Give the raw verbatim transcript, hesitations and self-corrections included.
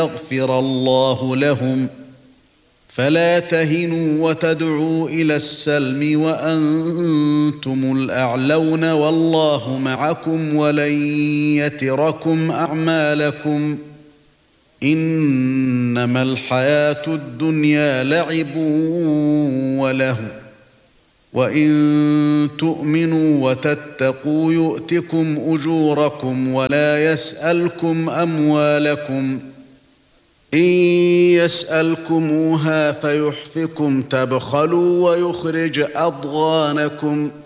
يغفر الله لهم فلا تهنوا وتدعوا إلى السلم وأنتم الأعلون والله معكم ولن يتركم أعمالكم إنما الحياة الدنيا لعب ولهو وإن تؤمنوا وتتقوا يؤتكم أجوركم ولا يسألكم أموالكم إن يسألكموها فيحفكم تبخلوا ويخرج أضغانكم